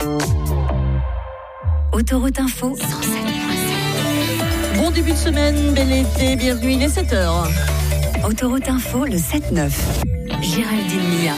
Autoroute Info 107.7. Bon début de semaine, bel été, bienvenue, il est 7h. Autoroute Info, le 7-9. Géraldine Mia.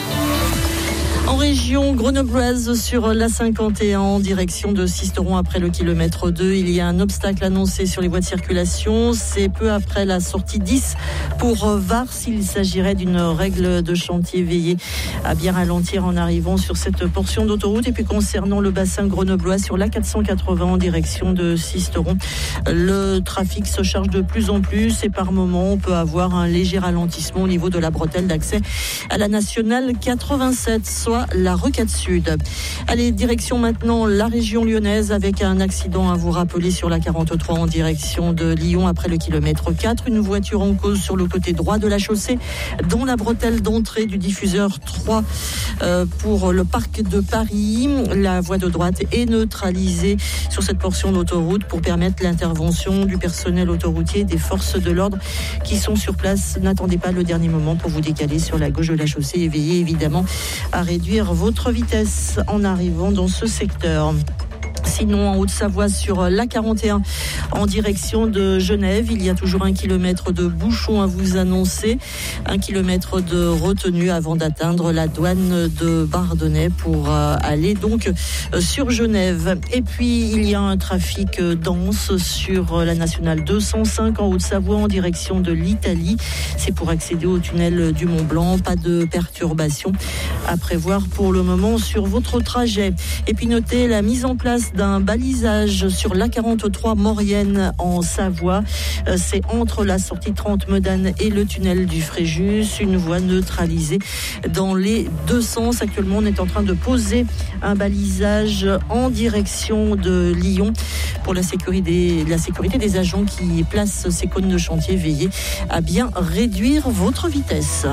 En région grenobloise sur la 51 en direction de Sisteron après le kilomètre 2, il y a un obstacle annoncé sur les voies de circulation. C'est peu après la sortie 10 pour Vars. Il s'agirait d'une règle de chantier. Veillez à bien ralentir en arrivant sur cette portion d'autoroute. Et puis concernant le bassin grenoblois sur la 480 en direction de Sisteron, le trafic se charge de plus en plus et par moment on peut avoir un léger ralentissement au niveau de la bretelle d'accès à la nationale 87, soit la rocade sud. Allez, direction maintenant la région lyonnaise avec un accident à vous rappeler sur la 43 en direction de Lyon après le kilomètre 4. Une voiture en cause sur le côté droit de la chaussée dans la bretelle d'entrée du diffuseur 3 pour le parc de Paris. La voie de droite est neutralisée sur cette portion d'autoroute pour permettre l'intervention du personnel autoroutier et des forces de l'ordre qui sont sur place. N'attendez pas le dernier moment pour vous décaler sur la gauche de la chaussée et veillez évidemment à réduire votre vitesse en arrivant dans ce secteur. Sinon, en Haute-Savoie, sur la 41, en direction de Genève, il y a toujours 1 kilomètre de bouchon à vous annoncer. 1 kilomètre de retenue avant d'atteindre la douane de Bardonnay pour aller donc sur Genève. Et puis, il y a un trafic dense sur la nationale 205 en Haute-Savoie en direction de l'Italie. C'est pour accéder au tunnel du Mont-Blanc. Pas de perturbation à prévoir pour le moment sur votre trajet. Et puis, notez la mise en place d'un balisage sur l'A43 Maurienne en Savoie. C'est entre la sortie 30 Medane et le tunnel du Fréjus. Une voie neutralisée dans les deux sens. Actuellement, on est en train de poser un balisage en direction de Lyon pour la sécurité des agents qui placent ces cônes de chantier. Veillez à bien réduire votre vitesse.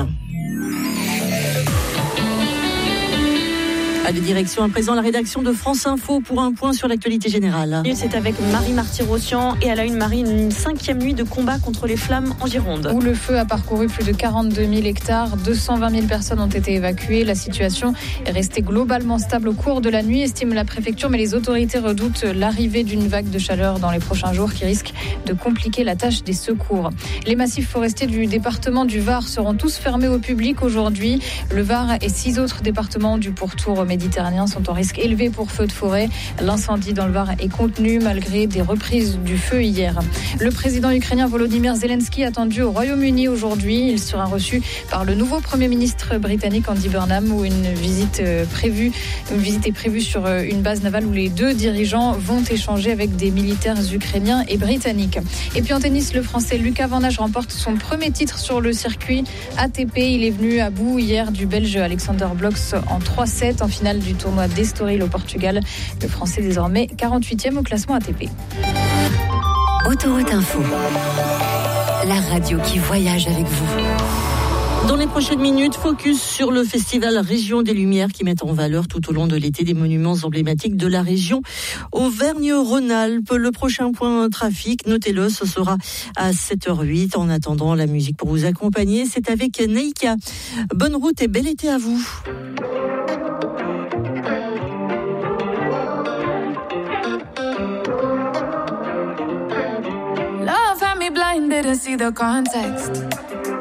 À la direction à présent la rédaction de France Info pour un point sur l'actualité générale. C'est avec Marie Marty-Rossian et à la une, Marie, une 5e nuit de combat contre les flammes en Gironde. Où le feu a parcouru plus de 42 000 hectares, 220 000 personnes ont été évacuées. La situation est restée globalement stable au cours de la nuit, estime la préfecture, mais les autorités redoutent l'arrivée d'une vague de chaleur dans les prochains jours qui risque de compliquer la tâche des secours. Les massifs forestiers du département du Var seront tous fermés au public aujourd'hui. Le Var et 6 autres départements du pourtour méditerranéens sont en risque élevé pour feux de forêt. L'incendie dans le Var est contenu malgré des reprises du feu hier. Le président ukrainien Volodymyr Zelensky attendu au Royaume-Uni aujourd'hui. Il sera reçu par le nouveau Premier ministre britannique Andy Burnham où une visite est prévue sur une base navale où les deux dirigeants vont échanger avec des militaires ukrainiens et britanniques. Et puis en tennis, le Français Lucas Van Nage remporte son premier titre sur le circuit ATP. Il est venu à bout hier du Belge Alexander Blocks en 3-7 en finale du tournoi d'Estoril au Portugal. Le Français désormais 48e au classement ATP. Autoroute Info, la radio qui voyage avec vous. Dans les prochaines minutes, focus sur le festival Région des Lumières qui met en valeur tout au long de l'été des monuments emblématiques de la région Auvergne-Rhône-Alpes. Le prochain point trafic, notez-le, ce sera à 7h08. En attendant, la musique pour vous accompagner, c'est avec Neika. Bonne route et bel été à vous. Love had me blind, didn't see the context.